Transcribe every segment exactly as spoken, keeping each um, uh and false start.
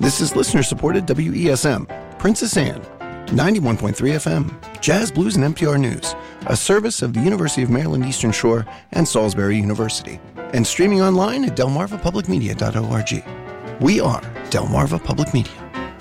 This is listener-supported W E S M, Princess Anne, ninety-one point three F M, Jazz, Blues, and N P R News, a service of the University of Maryland Eastern Shore and Salisbury University, and streaming online at delmarva public media dot org. We are Delmarva Public Media.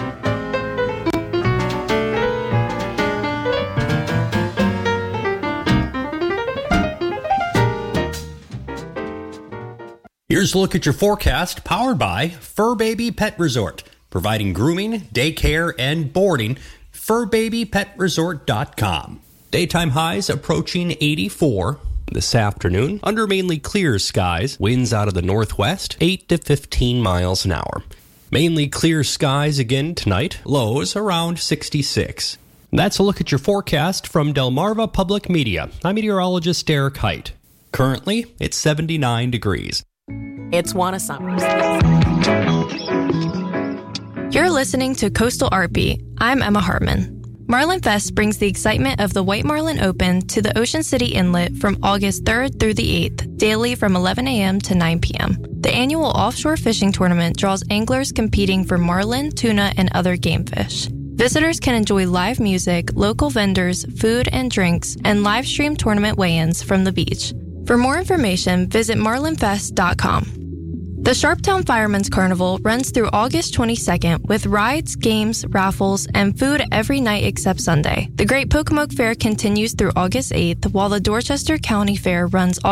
Here's a look at your forecast, powered by Fur Baby Pet Resort, providing grooming, daycare, and boarding. fur baby pet resort dot com. Daytime highs approaching eighty-four. This afternoon, under mainly clear skies, winds out of the northwest, eight to fifteen miles an hour. Mainly clear skies again tonight, lows around sixty-six. That's a look at your forecast from Delmarva Public Media. I'm meteorologist Derek Height. Currently, it's seventy-nine degrees. It's Juana Summers. You're listening to Coastal Art Beat. I'm Emma Hartman. Marlin Fest brings the excitement of the White Marlin Open to the Ocean City Inlet from August third through the eighth, daily from eleven a.m. to nine p.m. The annual offshore fishing tournament draws anglers competing for marlin, tuna, and other game fish. Visitors can enjoy live music, local vendors, food and drinks, and live stream tournament weigh-ins from the beach. For more information, visit marlin fest dot com. The Sharptown Firemen's Carnival runs through August twenty-second with rides, games, raffles, and food every night except Sunday. The Great Pocomoke Fair continues through August eighth, while the Dorchester County Fair runs